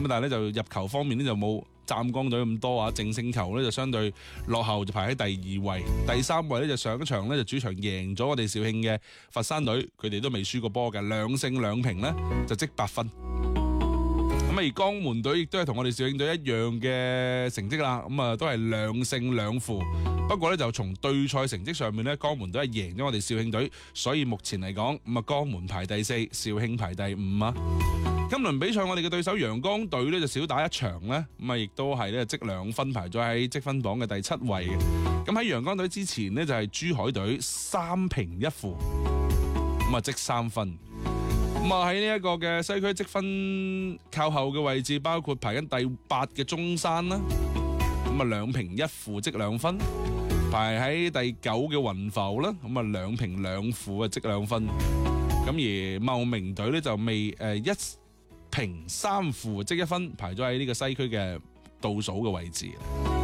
咁但係咧就入球方面咧就冇湛江隊咁多啊，淨勝球咧就相對落後，就排喺第2位。第3位咧就上一場咧就主場贏咗我哋肇慶嘅佛山隊，佢哋都未輸過波嘅，2勝2平咧就積8分。咁而江門隊亦都係同我哋肇慶隊一樣嘅成績啦，咁啊都係2勝2負。不過咧就從對賽成績上面咧，江門隊係贏咗我哋肇慶隊，所以目前嚟講，咁啊江門排第4，肇慶排第5啊。今輪比賽我哋嘅對手陽江隊咧就少打1場咧，咁啊亦都係咧積2分排咗喺積分榜嘅第7位嘅。咁喺陽江隊之前呢，就係珠海隊3平1負，咁啊積3分。咁啊喺呢一個嘅西區積分靠後嘅位置，包括排緊第8嘅中山啦，咁啊2平1負積2分，排喺第9嘅雲浮啦，咁啊2平2負啊積2分。咁而茂名隊咧就未1平3負積1分，排咗喺呢個西區嘅倒數嘅位置。